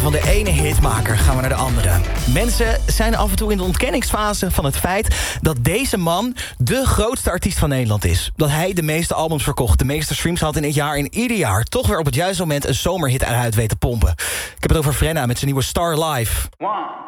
van de ene hitmaker gaan we naar de andere. Mensen zijn af en toe in de ontkenningsfase van het feit dat deze man de grootste artiest van Nederland is. Dat hij de meeste albums verkocht, de meeste streams had in het jaar en ieder jaar toch weer op het juiste moment een zomerhit uit weet te pompen. Ik heb het over Frenna met zijn nieuwe Star Live.